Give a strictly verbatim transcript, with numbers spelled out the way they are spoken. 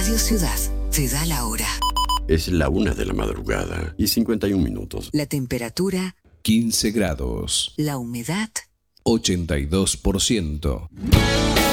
Radio Ciudad te da la hora. Es la una de la madrugada y cincuenta y un minutos. La temperatura quince grados. La humedad ochenta y dos por ciento.